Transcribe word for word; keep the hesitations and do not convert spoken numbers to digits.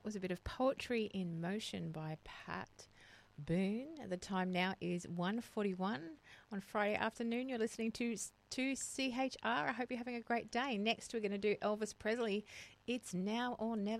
that was a bit of Poetry in Motion by Pat Boone. The time now is one forty-one on Friday afternoon. You're listening to to C H R. I hope you're having a great day. Next, we're going to do Elvis Presley. It's Now or Never.